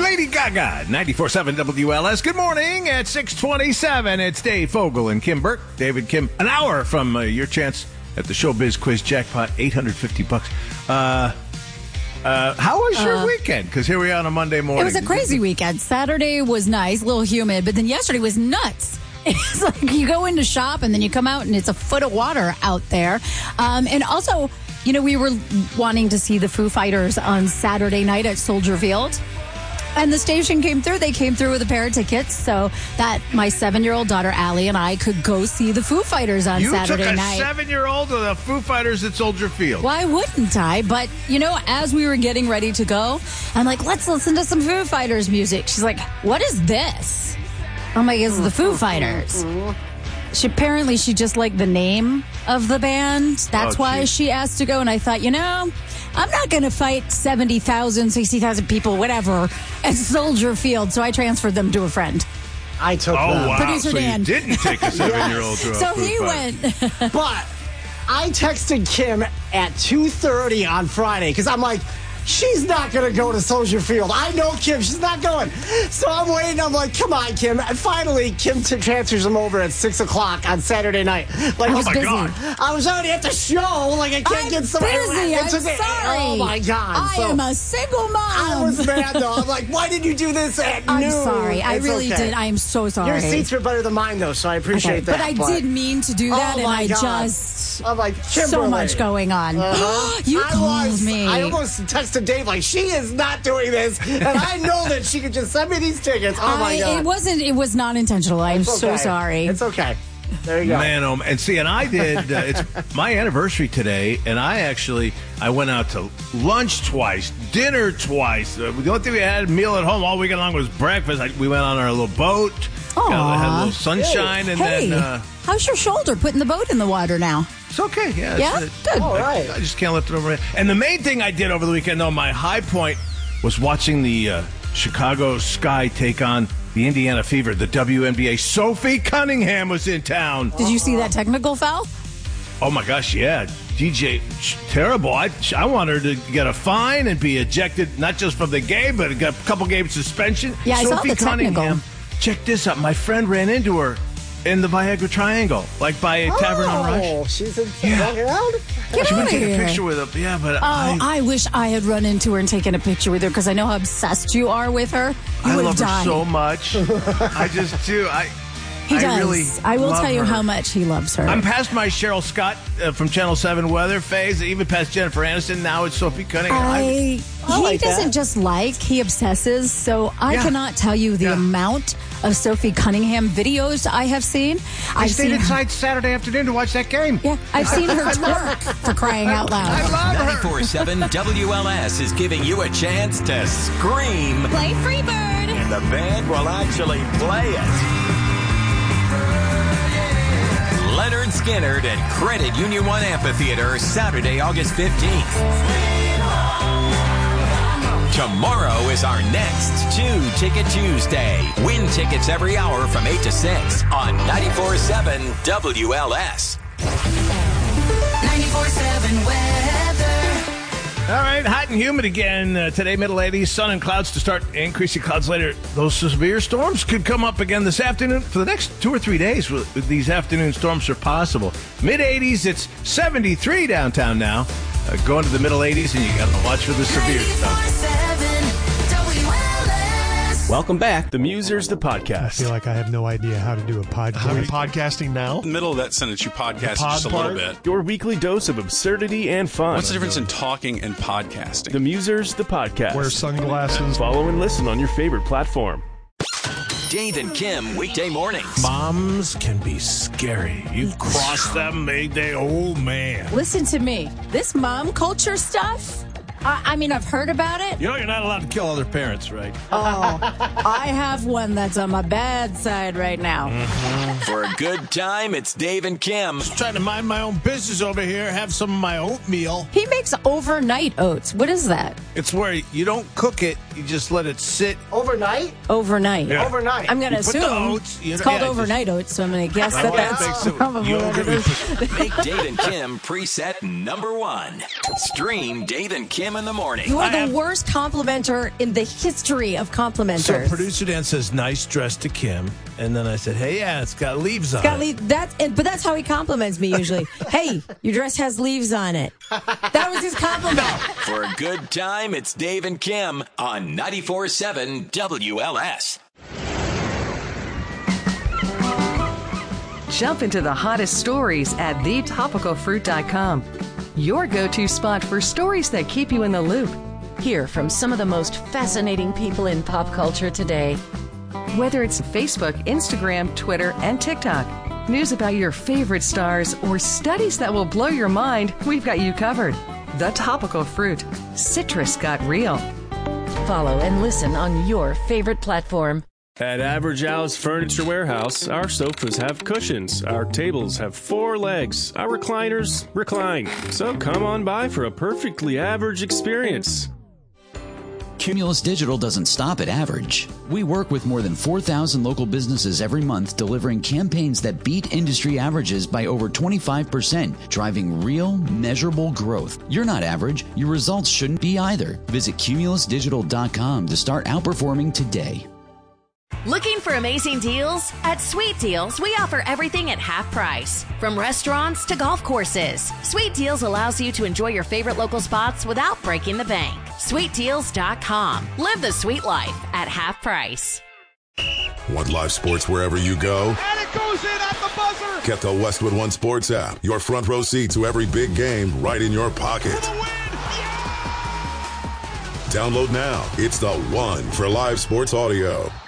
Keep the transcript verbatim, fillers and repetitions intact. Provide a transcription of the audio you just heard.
Lady Gaga, ninety-four point seven W L S. Good morning at six twenty-seven. It's Dave Fogel and Kim Burke. David Kim, an hour from uh, your chance at the Showbiz Quiz Jackpot, eight hundred fifty bucks. Uh, uh, how was your uh, weekend? Because here we are on a Monday morning. It was a crazy weekend. Saturday was nice, a little humid, but then yesterday was nuts. It's like you go in to shop and then you come out and it's a foot of water out there. Um, and also, you know, we were wanting to see the Foo Fighters on Saturday night at Soldier Field. And the station came through. They came through with a pair of tickets so that my seven-year-old daughter, Allie, and I could go see the Foo Fighters on you Saturday night. You took a night. seven-year-old to the Foo Fighters at Soldier Field. Why wouldn't I? But, you know, as we were getting ready to go, I'm like, let's listen to some Foo Fighters music. She's like, what is this? I'm like, it's the Foo Fighters. She apparently she just liked the name of the band. That's oh, why geez. she asked to go. And I thought, you know, I'm not going to fight seventy thousand, sixty thousand people, whatever, at Soldier Field. So I transferred them to a friend. I took oh, them. Wow. Producer so Dan. You didn't take a seven-year-old yes. to a So Foo he Fighters. went. But I texted Kim at two thirty on Friday because I'm like, she's not going to go to Soldier Field. I know Kim. She's not going. So I'm waiting. I'm like, come on, Kim. And finally, Kim t- transfers them over at six o'clock on Saturday night. Like, I was oh, my busy. God. I was already at the show. Like, I can't I'm get some. busy. I'm just, sorry. Oh, my God. I so, am a single mom. I was mad, though. I'm like, why did you do this at I'm noon? sorry. I It's really okay. did. I am so sorry. Your seats were better than mine, though, so I appreciate Okay, that. But I did mean to do that, Oh, and my I God. just... I'm like, Kimberly. So much going on. Uh-huh. You I called was, me. I almost texted Dave like, she is not doing this, and I know that she could just send me these tickets. Oh my I, God! It wasn't. It was not intentional. I'm It's so okay. sorry. It's okay. There you go. Man, oh, and see, and I did. Uh, it's my anniversary today, and I actually I went out to lunch twice, dinner twice. Uh, the only thing we had a meal at home all weekend long was breakfast. I, we went on our little boat, Aww. got, had a little sunshine, hey. and hey, then. Uh, how's your shoulder? Putting the boat in the water now. It's okay. Yeah. Yeah? It's, Good. All I, right. I just can't lift it over. And the main thing I did over the weekend, though, my high point was watching the uh, Chicago Sky take on the Indiana Fever, the W N B A. Sophie Cunningham was in town. Did you see that technical foul? Oh, my gosh, yeah. D J, terrible. I, I want her to get a fine and be ejected, not just from the game, but a couple game suspension. Yeah, I saw Sophie the technical. Cunningham, check this out. My friend ran into her in the Viagra Triangle, like by a Tavern on Rush. Oh, she's in Yeah. walking around? Get She out wouldn't of take here. a picture with her. Yeah, but Oh, I, I wish I had run into her and taken a picture with her because I know how obsessed you are with her. You I would love have her died. so much. I just do. I. He I does. really I will love tell you her. how much he loves her. I'm past my Cheryl Scott uh, from Channel seven weather phase, even past Jennifer Aniston. Now it's Sophie Cunningham. I, I, he I like doesn't that. just like, he obsesses. So I Yeah. cannot tell you the Yeah. amount of Sophie Cunningham videos I have seen. I I've stayed seen inside Saturday afternoon to watch that game. Yeah, I've seen her twerk for crying out I loud. love her. ninety-four point seven W L S is giving you a chance to scream, Play Freebird. and the band will actually play it. Leonard Skinner at Credit Union One Amphitheater, Saturday, August fifteenth. Tomorrow is our next Two-Ticket Tuesday. Win tickets every hour from eight to six on ninety-four point seven W L S. ninety-four point seven weather. All right, hot and humid again uh, today, middle eighties, sun and clouds to start, increasing clouds later. Those severe storms could come up again this afternoon. For the next two or three days, these afternoon storms are possible. mid eighties, it's seventy-three downtown now. Uh, going to the middle eighties, and you got to watch for the severe stuff. Welcome back. The Musers, the podcast. I feel like I have no idea how to do a podcast. Are we podcasting now? In the middle of that sentence, you podcast pod just a part? little bit. Your weekly dose of absurdity and fun. What's the difference in talking and podcasting? The Musers, the podcast. Wear sunglasses. Follow and listen on your favorite platform. Dave and Kim, weekday mornings. Moms can be scary. You cross them, they, they, oh man. Listen to me. This mom culture stuff, I, I mean, I've heard about it. You know you're not allowed to kill other parents, right? Oh, I have one that's on my bad side right now. For a good time, it's Dave and Kim. Just trying to mind my own business over here, have some of my oatmeal. He makes overnight oats. What is that? It's where you don't cook it, you just let it sit. Overnight? Overnight. Yeah. Overnight. I'm going to You put the assume oats, you it's know- called yeah, overnight oats, so I'm going to guess I that want that's to make some probably what yogurt it we is. Make Dave and Kim preset number one. Stream Dave and Kim in the morning. You are I the have- worst complimenter in the history of complimenters. So producer Dan says, nice dress to Kim. And then I said, hey, yeah, it's got leaves on Got it. leave, that's, but that's how he compliments me usually. Hey, your dress has leaves on it. That was his compliment. For a good time, it's Dave and Kim on ninety-four point seven W L S. Jump into the hottest stories at the topical fruit dot com. Your go-to spot for stories that keep you in the loop. Hear from some of the most fascinating people in pop culture today. Whether it's Facebook, Instagram, Twitter, and TikTok, news about your favorite stars, or studies that will blow your mind, we've got you covered. The Topical Fruit. Citrus got real. Follow and listen on your favorite platform. At Average Al's Furniture Warehouse, our sofas have cushions, our tables have four legs, our recliners recline. So come on by for a perfectly average experience. Cumulus Digital doesn't stop at average. We work with more than four thousand local businesses every month, delivering campaigns that beat industry averages by over twenty-five percent, driving real, measurable growth. You're not average. Your results shouldn't be either. Visit cumulus digital dot com to start outperforming today. Looking for amazing deals? At Sweet Deals, we offer everything at half price. From restaurants to golf courses, Sweet Deals allows you to enjoy your favorite local spots without breaking the bank. sweet deals dot com. Live the sweet life at half price. Want live sports wherever you go? And it goes in at the buzzer! Get the Westwood One Sports app. Your front row seat to every big game right in your pocket. For the win! Yeah! Download now. It's the one for live sports audio.